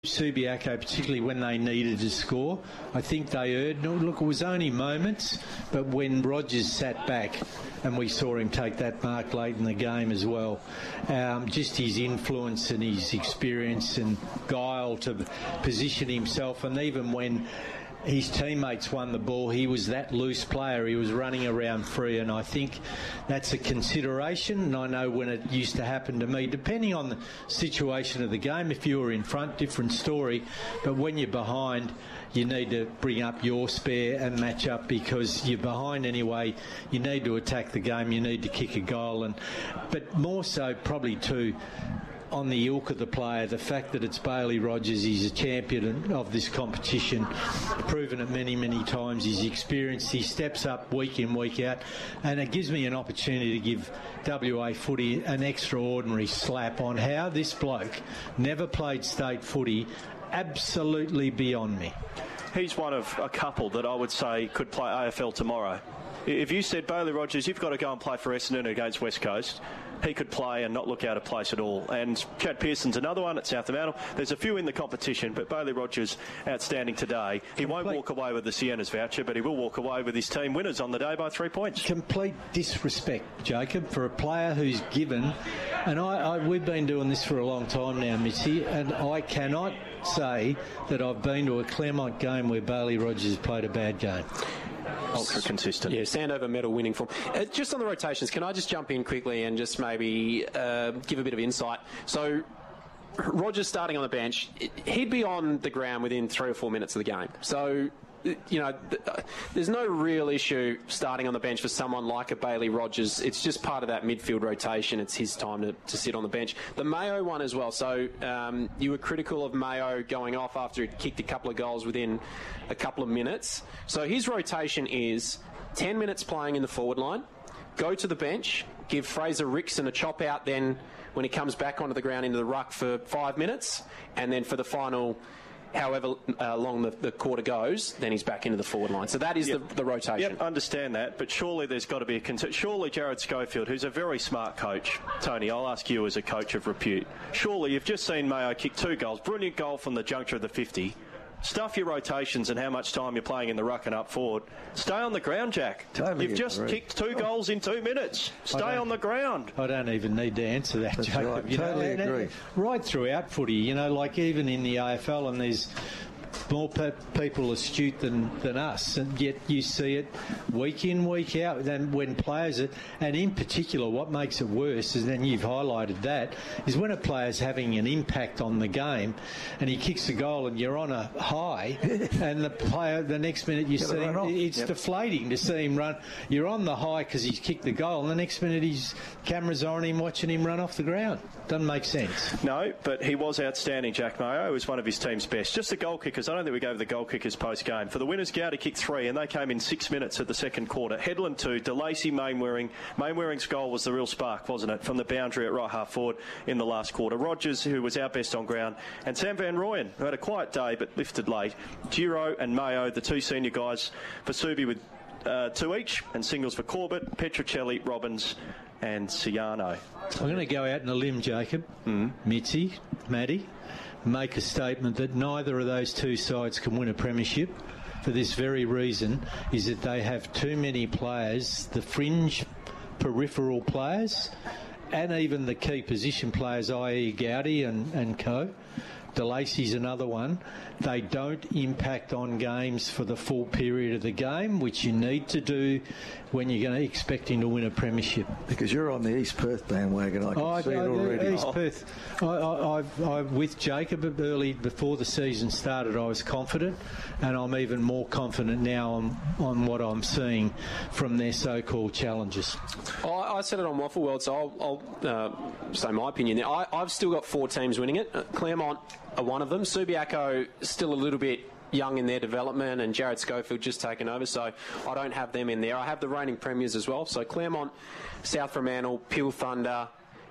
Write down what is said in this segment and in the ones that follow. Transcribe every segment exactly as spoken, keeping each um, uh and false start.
Subiaco, particularly when they needed to score. I think they earned. Look, it was only moments, but when Rogers sat back, and we saw him take that mark late in the game as well, um, just his influence and his experience and guile to position himself, and even when his teammates won the ball, he was that loose player. He was running around free, and I think that's a consideration. And I know when it used to happen to me, depending on the situation of the game, if you were in front, different story. But when you're behind, you need to bring up your spare and match up, because you're behind anyway. You need to attack the game. You need to kick a goal. And but more so probably too, on the ilk of the player, the fact that it's Bailey Rogers, he's a champion of this competition, proven it many, many times. He's experienced, he steps up week in, week out, and it gives me an opportunity to give W A footy an extraordinary slap on how this bloke never played state footy. Absolutely beyond me. He's one of a couple that I would say could play A F L tomorrow. If you said, Bailey Rogers, you've got to go and play for Essendon against West Coast, he could play and not look out of place at all. And Chad Pearson's another one at Southampton. There's a few in the competition, but Bailey Rogers outstanding today. He won't walk away with the Sienna's voucher, but he will walk away with his team winners on the day by three points. Complete disrespect, Jacob, for a player who's given, and I, I we've been doing this for a long time now, Mitzi, and I cannot say that I've been to a Claremont game where Bailey Rogers played a bad game. Ultra consistent. Yeah, Sandover medal winning form. Uh, just on the rotations, can I just jump in quickly and just maybe uh, give a bit of insight? So, Rogers starting on the bench, he'd be on the ground within three or four minutes of the game. So, you know, th- there's no real issue starting on the bench for someone like a Bailey Rogers. It's just part of that midfield rotation. It's his time to, to sit on the bench. The Mayo one as well. So um, you were critical of Mayo going off after he'd kicked a couple of goals within a couple of minutes. So his rotation is ten minutes playing in the forward line, go to the bench, give Fraser Rickson a chop out then when he comes back onto the ground into the ruck for five minutes, and then for the final however uh, long the, the quarter goes, then he's back into the forward line. So that is yep. the, the rotation. Yep, understand that, but surely there's got to be a concern. Surely Jared Schofield, who's a very smart coach, Tony, I'll ask you as a coach of repute, surely you've just seen Mayo kick two goals, brilliant goal from the juncture of the fifty. Stuff your rotations and how much time you're playing in the ruck and up forward. Stay on the ground, Jack. Totally You've just agree. kicked two goals in two minutes. Stay on the ground. I don't even need to answer that, That's Jacob. Right. You totally know, agree. Right throughout footy, you know, like even in the A F L, and there's more pe- people astute than, than us, and yet you see it week in, week out. Then when players are, and in particular, what makes it worse is, and you've highlighted that, is when a player's having an impact on the game, and he kicks a goal, and you're on a high, and the player, the next minute you see him, it's yep. deflating to see him run. You're on the high because he's kicked the goal, and the next minute his cameras are on him watching him run off the ground. Doesn't make sense. No, but he was outstanding, Jack Mayo. He was one of his team's best. Just the goal kickers. I don't think we gave the goal kickers post-game. For the winners, Gowdy kicked three, and they came in six minutes at the second quarter. Headland two, DeLacy, Mainwaring. Mainwaring's goal was the real spark, wasn't it, from the boundary at right half forward in the last quarter. Rogers, who was our best on ground, and Sam Van Rooyen, who had a quiet day but lifted late. Giro and Mayo, the two senior guys for Subi with uh, two each, and singles for Corbett, Petrocelli, Robbins and Ciano. I'm going to go out on a limb, Jacob, mm. Mitzi, Maddie, make a statement that neither of those two sides can win a premiership for this very reason, is that they have too many players, the fringe peripheral players, and even the key position players, that is. Gowdy and, and co. DeLacy's another one. They don't impact on games for the full period of the game, which you need to do when you're going to expecting to win a premiership. Because you're on the East Perth bandwagon, I can oh, see I, it already. East oh. Perth. I, I, I've, I, with Jacob early before the season started, I was confident, and I'm even more confident now on, on what I'm seeing from their so-called challenges. Oh, I said it on Waffle World, so I'll, I'll uh, say my opinion there. I, I've still got four teams winning it. Uh, Claremont are one of them. Subiaco still a little bit young in their development, and Jared Schofield just taken over, so I don't have them in there. I have the reigning premiers as well, so Claremont, South Fremantle, Peel Thunder,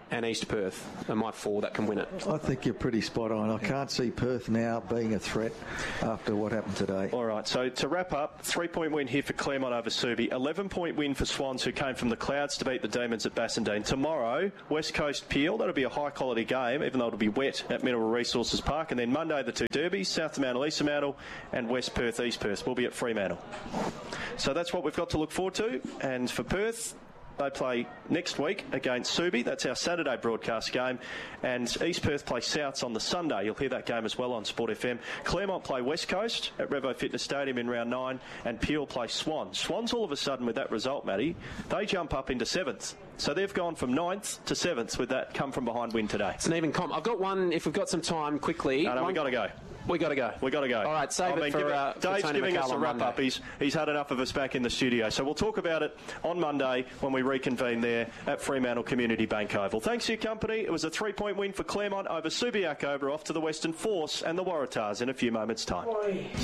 and East Perth are my four that can win it. I think you're pretty spot on. I can't see Perth now being a threat after what happened today. All right, so to wrap up, three-point win here for Claremont over Subi, eleven-point win for Swans, who came from the clouds to beat the Demons at Bassendean. Tomorrow, West Coast Peel, that'll be a high-quality game, even though it'll be wet at Mineral Resources Park. And then Monday, the two derbies, South Fremantle, East Fremantle, and West Perth, East Perth. We'll be at Fremantle. So that's what we've got to look forward to. And for Perth, they play next week against Subi. That's our Saturday broadcast game. And East Perth play Souths on the Sunday. You'll hear that game as well on Sport F M. Claremont play West Coast at Revo Fitness Stadium in round nine. And Peel play Swans. Swans, all of a sudden, with that result, Matty, they jump up into seventh. So they've gone from ninth to seventh with that come-from-behind win today. It's an even comp. I've got one, if we've got some time, quickly. No, no, we've got to go. we got to go. we got to go. All right, save I it mean, for, it, uh, for Dave's Tony giving McCall us a on wrap-up. Monday. He's, he's had enough of us back in the studio. So we'll talk about it on Monday when we reconvene there at Fremantle Community Bank Oval. Thanks for your company. It was a three-point win for Claremont over Subiaco. Off to the Western Force and the Waratahs in a few moments' time.